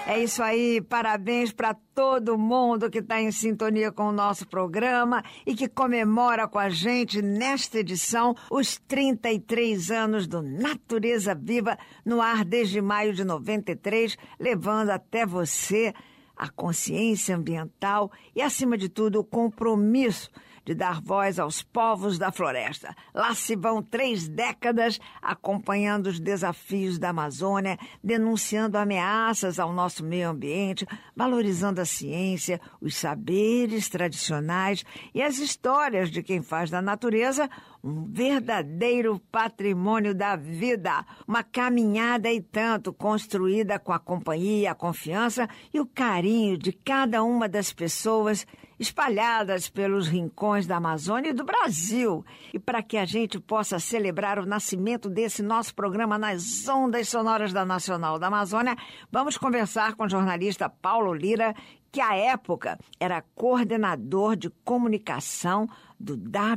É isso aí, parabéns para todo mundo que está em sintonia com o nosso programa e que comemora com a gente nesta edição os 33 anos do Natureza Viva no ar desde maio de 93, levando até você a consciência ambiental e, acima de tudo, o compromisso de dar voz aos povos da floresta. Lá se vão 3 décadas acompanhando os desafios da Amazônia, denunciando ameaças ao nosso meio ambiente, valorizando a ciência, os saberes tradicionais e as histórias de quem faz da natureza um verdadeiro patrimônio da vida. Uma caminhada e tanto construída com a companhia, a confiança e o carinho de cada uma das pessoas espalhadas pelos rincões da Amazônia e do Brasil. E para que a gente possa celebrar o nascimento desse nosso programa nas ondas sonoras da Nacional da Amazônia, vamos conversar com o jornalista Paulo Lira, que à época era coordenador de comunicação do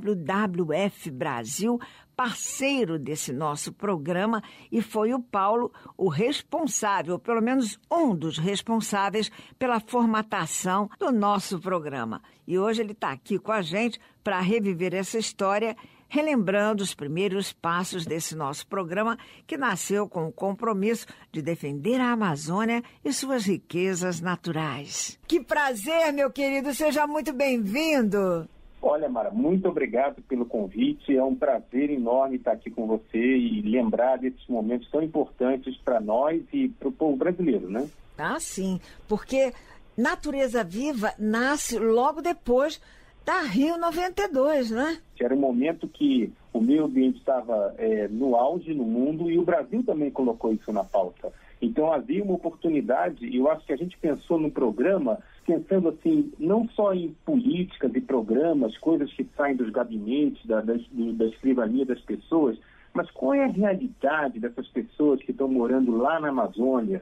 WWF Brasil, parceiro desse nosso programa, e foi o Paulo o responsável, pelo menos um dos responsáveis, pela formatação do nosso programa. E hoje ele está aqui com a gente para reviver essa história, relembrando os primeiros passos desse nosso programa, que nasceu com o compromisso de defender a Amazônia e suas riquezas naturais. Que prazer, meu querido, seja muito bem-vindo. Olha, Mara, muito obrigado pelo convite, é um prazer enorme estar aqui com você e lembrar desses momentos tão importantes para nós e para o povo brasileiro, né? Ah, sim, porque Natureza Viva nasce logo depois da Rio 92, né? Era um momento que o meio ambiente estava no auge no mundo e o Brasil também colocou isso na pauta. Então havia uma oportunidade, e eu acho que a gente pensou no programa, pensando assim, não só em políticas e programas, coisas que saem dos gabinetes, da escrivania das pessoas, mas qual é a realidade dessas pessoas que estão morando lá na Amazônia,